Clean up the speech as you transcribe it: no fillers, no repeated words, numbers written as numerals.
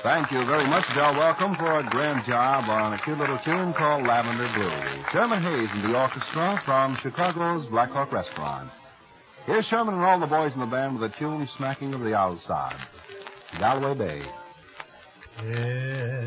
Thank you very much, Del Welcome, for a grand job on a cute little tune called Lavender Blue. Sherman Hayes and the orchestra from Chicago's Black Hawk Restaurant. Here's Sherman and all the boys in the band with a tune smacking of the outside. Galway Bay. Yeah.